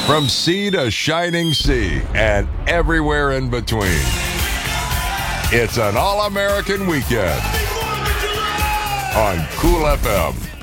From sea to shining sea and everywhere in between. It's an all-American weekend on Cool FM.